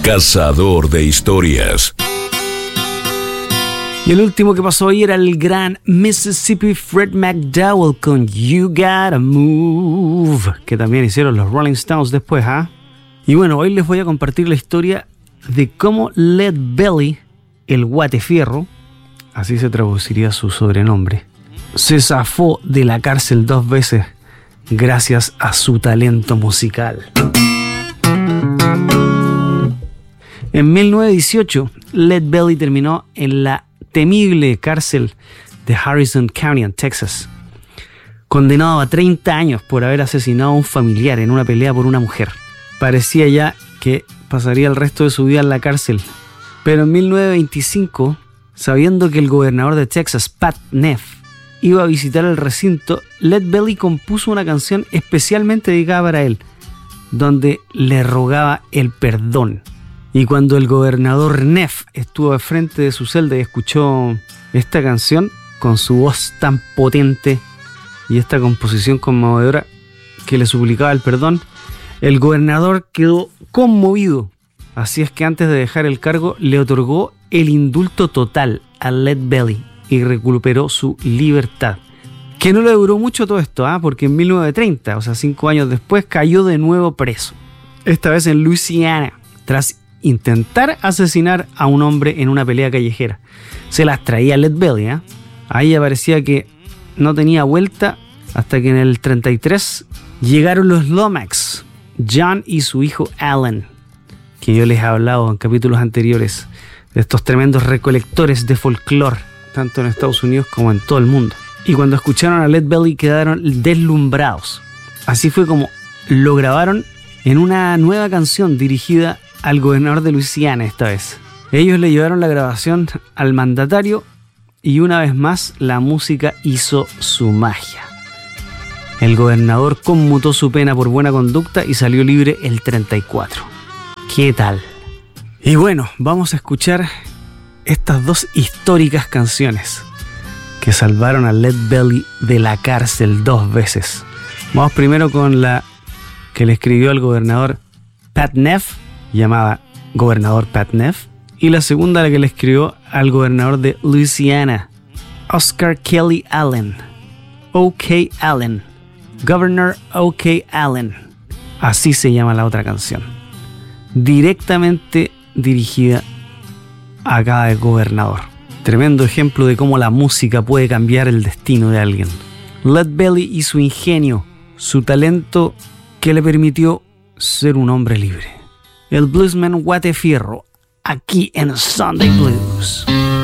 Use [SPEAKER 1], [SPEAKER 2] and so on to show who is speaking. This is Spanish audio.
[SPEAKER 1] Cazador de historias.
[SPEAKER 2] Y el último que pasó hoy era el gran Mississippi Fred McDowell con You Gotta Move, que también hicieron los Rolling Stones después, ¿ah? Y bueno, hoy les voy a compartir la historia de cómo Lead Belly, el Guatefierro, así se traduciría su sobrenombre, se zafó de la cárcel 2 veces gracias a su talento musical. En 1918, Lead Belly terminó en la temible cárcel de Harrison County, en Texas, condenado a 30 años por haber asesinado a un familiar en una pelea por una mujer. Parecía ya que pasaría el resto de su vida en la cárcel, pero en 1925, sabiendo que el gobernador de Texas, Pat Neff, iba a visitar el recinto, Lead Belly compuso una canción especialmente dedicada para él, donde le rogaba el perdón. Y cuando el gobernador Neff estuvo al frente de su celda y escuchó esta canción, con su voz tan potente y esta composición conmovedora que le suplicaba el perdón, el gobernador quedó conmovido. Así es que antes de dejar el cargo, le otorgó el indulto total a Lead Belly y recuperó su libertad. Que no le duró mucho todo esto, porque en 1930, o sea 5 años después, cayó de nuevo preso. Esta vez en Luisiana, tras intentar asesinar a un hombre en una pelea callejera. Se las traía Lead Belly, Ahí parecía que no tenía vuelta hasta que en el 33 llegaron los Lomax, John y su hijo Alan, que yo les he hablado en capítulos anteriores, de estos tremendos recolectores de folclore, tanto en Estados Unidos como en todo el mundo. Y cuando escucharon a Lead Belly quedaron deslumbrados. Así fue como lo grabaron en una nueva canción dirigida al gobernador de Luisiana esta vez. Ellos le llevaron la grabación al mandatario y una vez más la música hizo su magia. El gobernador conmutó su pena por buena conducta y salió libre el 34. ¿Qué tal? Y bueno, vamos a escuchar estas 2 históricas canciones que salvaron a Lead Belly de la cárcel 2 veces. Vamos primero con la que le escribió al gobernador Pat Neff, llamada Gobernador Pat Neff, y la segunda la que le escribió al gobernador de Louisiana, Oscar Kelly Allen, O.K. Allen, Governor O.K. Allen, así se llama la otra canción, directamente dirigida a cada gobernador. Tremendo ejemplo de cómo la música puede cambiar el destino de alguien. Lead Belly y su ingenio, su talento que le permitió ser un hombre libre. El bluesman Guatefierro, aquí en Sunday Blues.